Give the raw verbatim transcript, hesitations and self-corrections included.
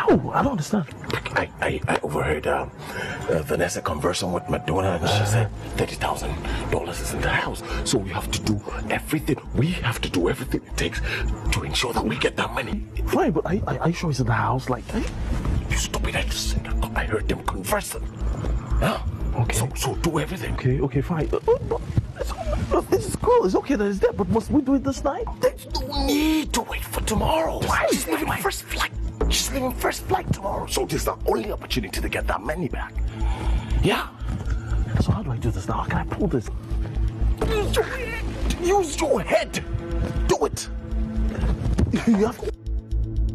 How? I don't understand. I, I, I overheard um, uh, Vanessa conversing with Madonna, and she said thirty thousand dollars is in the house. So we have to do everything. We have to do everything it takes to ensure that we get that money. Fine, but I, I, are you sure it's in the house? Like, I... You stupid, I just said that. I heard them conversing. Huh? Okay. So, so do everything. Okay, okay, fine. Uh, uh, it's, uh, this is cool. It's okay that it's there, but must we do it this night? There's no need to wait for tomorrow. Why? She's leaving first flight. She's leaving first flight tomorrow. So this is the only opportunity to get that money back. Yeah. So how do I do this now? How can I pull this? Use your head. Use your head. Do it. You have to...